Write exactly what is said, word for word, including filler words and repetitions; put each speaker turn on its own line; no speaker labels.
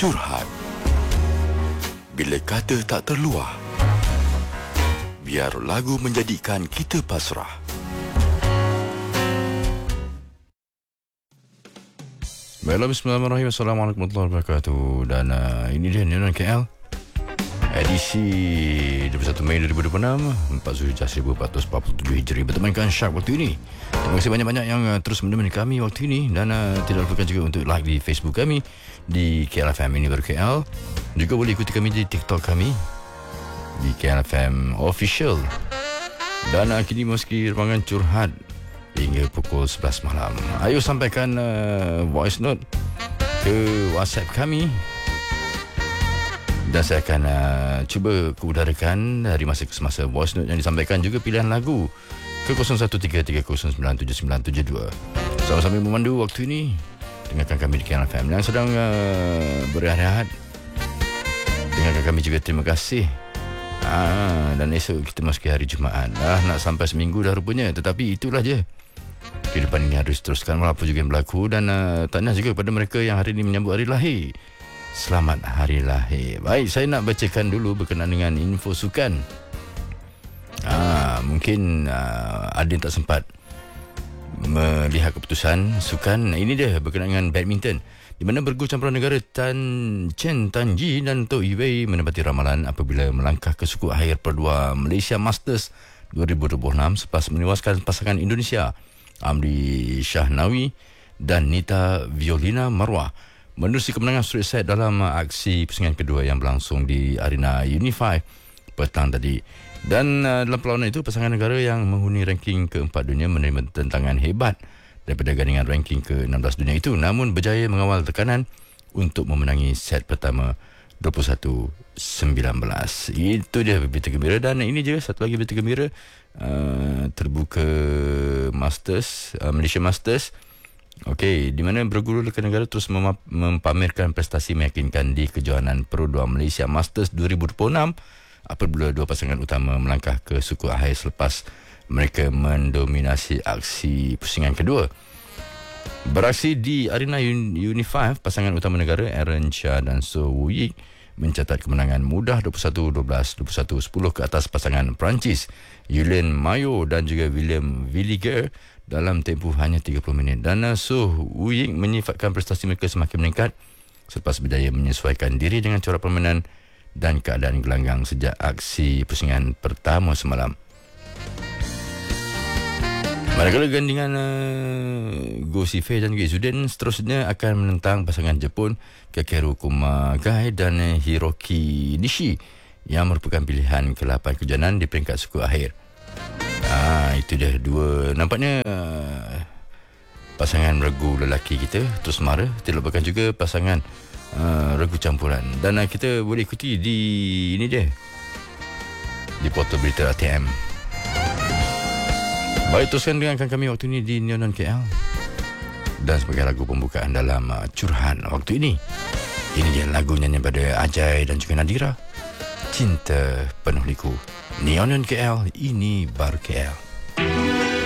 Curhat. Bila kata tak terluah, biar lagu menjadikan kita pasrah.
Baiklah, bismillahirrahmanirrahim. Assalamualaikum warahmatullahi wabarakatuh. Dan uh, ini dia Neon K L, edisi dua puluh satu Mei dua ribu dua puluh enam, empat Zulhijjah seribu empat ratus empat puluh tujuh Hijri. Bertemankan Syak waktu ini. Terima kasih banyak-banyak yang uh, terus menemani kami waktu ini. Dan uh, tidak lupakan juga untuk like di Facebook kami di K L F M ini baru K L. Juga boleh ikuti kami di TikTok kami di K L F M Official. Dan uh, kini meski ruangan curhat hingga pukul sebelas malam. Ayo sampaikan uh, voice note ke WhatsApp kami, dan saya akan uh, cuba keudarakan dari masa ke semasa voice note yang disampaikan, juga pilihan lagu ke kosong satu tiga tiga kosong sembilan tujuh sembilan tujuh dua. Sama-sama memandu waktu ini, dengarkan kami di K L F M. Yang sedang uh, berehat-rehat, dengarkan kami juga, terima kasih. Ah, dan esok kita masuk hari Jumaat. Dah nak sampai seminggu dah rupanya. Tetapi itulah je, kehidupan ini harus teruskan walaupun juga yang berlaku. Dan uh, tahniah juga kepada mereka yang hari ini menyambut hari lahir. Selamat hari lahir. Baik, saya nak bacakan dulu berkenaan dengan info sukan. Ah, mungkin uh, ada yang tak sempat melihat keputusan sukan. Ini dia berkenaan dengan badminton, di mana bergu campuran negara Tan Chen Tan Ji dan Tok Yee menepati ramalan apabila melangkah ke suku akhir Perdua Malaysia Masters dua ribu dua puluh enam selepas menewaskan pasangan Indonesia Amri Shahnawi dan Nita Violina Marwah menerusi kemenangan straight set dalam aksi pusingan kedua yang berlangsung di Arena Unify petang tadi. Dan uh, dalam perlawanan itu, pasangan negara yang menghuni ranking keempat dunia menerima tentangan hebat daripada gandingan ranking ke enam belas dunia itu, namun berjaya mengawal tekanan untuk memenangi set pertama dua puluh satu sembilan belas. Itu dia berita gembira. Dan ini je satu lagi berita gembira, uh, terbuka Masters, uh, Malaysia Masters. Okey, di mana berguru rekan negara terus mem- mempamerkan prestasi meyakinkan di kejohanan Perdua Malaysia Masters dua ribu dua puluh enam apabila dua pasangan utama melangkah ke suku akhir selepas mereka mendominasi aksi pusingan kedua. Beraksi di Arena Unify, pasangan utama negara Aaron Chia dan So Woo Yik mencatat kemenangan mudah dua puluh satu dua belas, dua puluh satu sepuluh ke atas pasangan Perancis Julien Mayo dan juga William Villiger dalam tempoh hanya tiga puluh minit. Dan So Woo Yik menyifatkan prestasi mereka semakin meningkat selepas berjaya menyesuaikan diri dengan corak permainan dan keadaan gelanggang sejak aksi pusingan pertama semalam. Manakala gandingan uh, Go Sifei dan juga Izudin seterusnya akan menentang pasangan Jepun Kakeru Kumagai dan uh, Hiroki Nishi yang merupakan pilihan ke lapan kejohanan di peringkat suku akhir. Ah, itu dia dua. Nampaknya uh, pasangan regu lelaki kita terus mara. Tidak lupakan juga pasangan uh, regu campuran. Dan uh, kita boleh ikuti di ini dia, di portal berita A T M. Baik, teruskan dengarkan kami waktu ini di Neon K L. Dan sebagai lagu pembukaan dalam uh, curhat waktu ini, ini dia lagu nyanyian pada Ajay dan juga Nadira, Cinta Penuh Liku. Neon K L, ini baru K L.